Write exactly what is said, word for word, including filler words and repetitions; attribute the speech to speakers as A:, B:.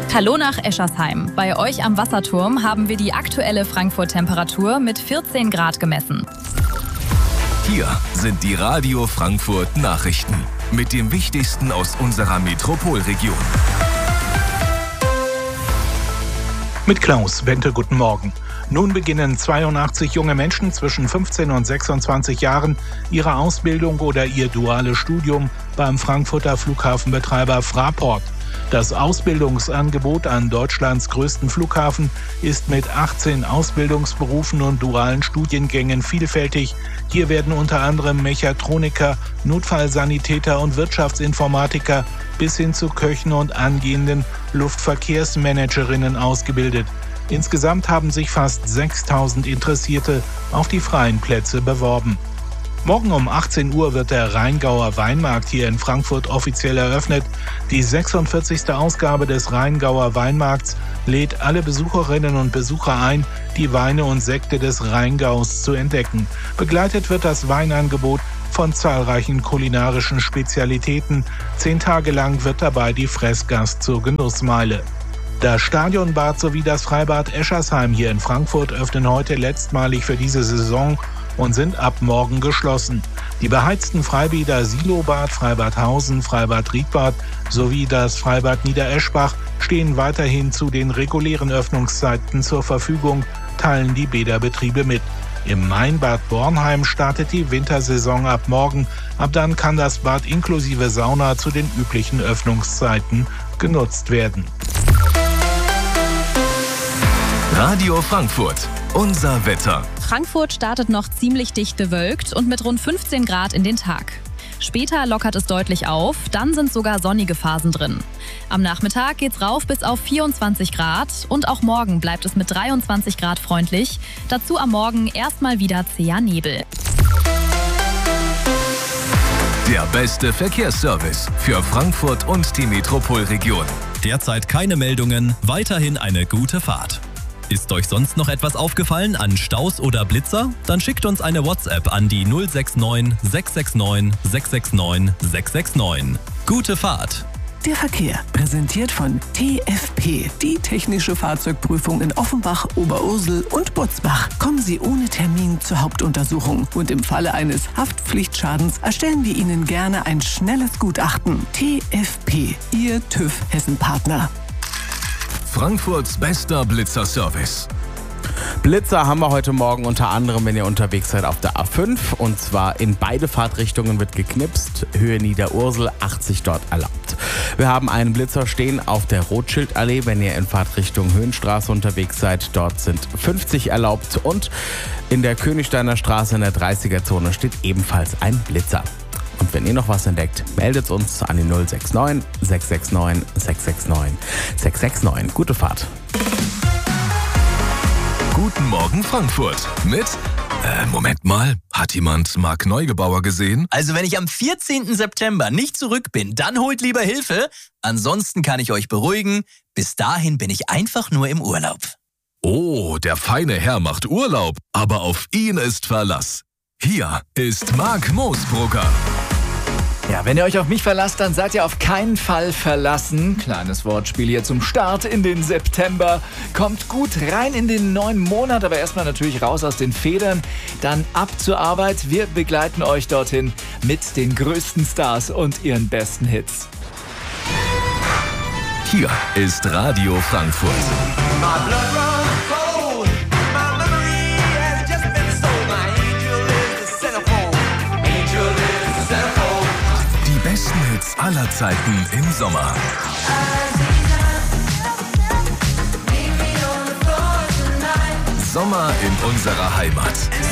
A: Hallo nach Eschersheim. Bei euch am Wasserturm haben wir die aktuelle Frankfurt-Temperatur mit vierzehn Grad gemessen.
B: Hier sind die Radio Frankfurt Nachrichten mit dem Wichtigsten aus unserer Metropolregion.
C: Mit Klaus Bente, guten Morgen. Nun beginnen zweiundachtzig junge Menschen zwischen fünfzehn und sechsundzwanzig Jahren ihre Ausbildung oder ihr duales Studium beim Frankfurter Flughafenbetreiber Fraport. Das Ausbildungsangebot an Deutschlands größten Flughafen ist mit achtzehn Ausbildungsberufen und dualen Studiengängen vielfältig. Hier werden unter anderem Mechatroniker, Notfallsanitäter und Wirtschaftsinformatiker bis hin zu Köchen und angehenden Luftverkehrsmanagerinnen ausgebildet. Insgesamt haben sich fast sechstausend Interessierte auf die freien Plätze beworben. Morgen um achtzehn Uhr wird der Rheingauer Weinmarkt hier in Frankfurt offiziell eröffnet. Die sechsundvierzigste Ausgabe des Rheingauer Weinmarkts lädt alle Besucherinnen und Besucher ein, die Weine und Sekte des Rheingaus zu entdecken. Begleitet wird das Weinangebot von zahlreichen kulinarischen Spezialitäten. Zehn Tage lang wird dabei die Fressgast zur Genussmeile. Das Stadionbad sowie das Freibad Eschersheim hier in Frankfurt öffnen heute letztmalig für diese Saison und sind ab morgen geschlossen. Die beheizten Freibäder Silobad, Freibad Hausen, Freibad Riedbad sowie das Freibad Niedereschbach stehen weiterhin zu den regulären Öffnungszeiten zur Verfügung, teilen die Bäderbetriebe mit. Im Mainbad Bornheim startet die Wintersaison ab morgen. Ab dann kann das Bad inklusive Sauna zu den üblichen Öffnungszeiten genutzt werden.
B: Radio Frankfurt, unser Wetter.
A: Frankfurt startet noch ziemlich dicht bewölkt und mit rund fünfzehn Grad in den Tag. Später lockert es deutlich auf, dann sind sogar sonnige Phasen drin. Am Nachmittag geht's rauf bis auf vierundzwanzig Grad und auch morgen bleibt es mit dreiundzwanzig Grad freundlich. Dazu am Morgen erstmal wieder zäher Nebel.
B: Der beste Verkehrsservice für Frankfurt und die Metropolregion.
D: Derzeit keine Meldungen, weiterhin eine gute Fahrt. Ist euch sonst noch etwas aufgefallen an Staus oder Blitzer? Dann schickt uns eine WhatsApp an die null sechs neun sechs sechs neun sechs sechs neun sechs sechs neun. Gute Fahrt!
E: Der Verkehr, präsentiert von T F P, die technische Fahrzeugprüfung in Offenbach, Oberursel und Butzbach. Kommen Sie ohne Termin zur Hauptuntersuchung und im Falle eines Haftpflichtschadens erstellen wir Ihnen gerne ein schnelles Gutachten. T F P, Ihr TÜV Hessen-Partner.
B: Frankfurts bester Blitzer-Service.
F: Blitzer haben wir heute Morgen unter anderem, wenn ihr unterwegs seid, auf der A fünf. Und zwar in beide Fahrtrichtungen wird geknipst. Höhe Niederursel, achtzig dort erlaubt. Wir haben einen Blitzer stehen auf der Rothschildallee, wenn ihr in Fahrtrichtung Höhenstraße unterwegs seid. Dort sind fünfzig erlaubt. Und in der Königsteiner Straße in der dreißiger-Zone steht ebenfalls ein Blitzer. Und wenn ihr noch was entdeckt, meldet uns an die null sechs neun sechs sechs neun sechs sechs neun sechs sechs neun. Gute Fahrt.
B: Guten Morgen Frankfurt mit, äh, Moment mal, hat jemand Marc Neugebauer gesehen?
G: Also wenn ich am vierzehnten September nicht zurück bin, dann holt lieber Hilfe. Ansonsten kann ich euch beruhigen, bis dahin bin ich einfach nur im Urlaub.
B: Oh, der feine Herr macht Urlaub, aber auf ihn ist Verlass. Hier ist Marc Moosbrugger.
H: Ja, wenn ihr euch auf mich verlasst, dann seid ihr auf keinen Fall verlassen. Kleines Wortspiel hier zum Start in den September. Kommt gut rein in den neuen Monat, aber erstmal natürlich raus aus den Federn. Dann ab zur Arbeit. Wir begleiten euch dorthin mit den größten Stars und ihren besten Hits.
B: Hier ist Radio Frankfurt. Die besten Hits aller Zeiten im Sommer. Sommer in unserer Heimat.